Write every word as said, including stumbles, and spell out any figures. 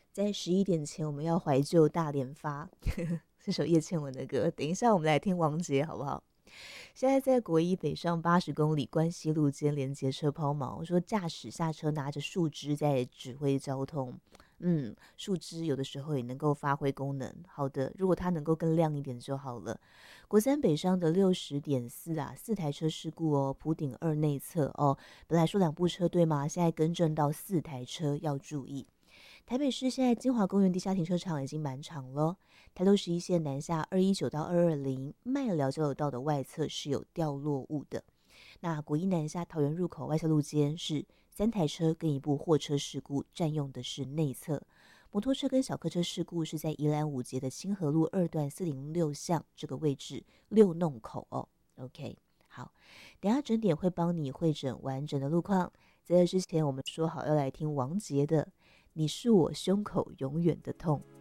在十一点前我们要怀旧大连发这首叶倩文的歌，等一下我们来听王杰好不好？现在在国一北上八十公里关西路间连接车抛锚，说驾驶下车拿着树枝在指挥交通。嗯，树枝有的时候也能够发挥功能。好的，如果它能够更亮一点就好了。国三北上的六十点四啊，四台车事故哦，埔顶二内侧哦，本来说两部车对吗？现在更正到四台车，要注意。台北市现在金华公园地下停车场已经满场了。台六十一线南下二一九到二二零麦寮交流道的外侧是有掉落物的。那国一南下桃园入口外侧路肩是三台车跟一部货车事故，占用的是内侧。摩托车跟小客车事故是在宜兰五节的清河路二段四零六巷这个位置六弄口哦。OK， 好，等一下整点会帮你汇整完整的路况。在这之前，我们说好要来听王杰的《你是我胸口永远的痛》。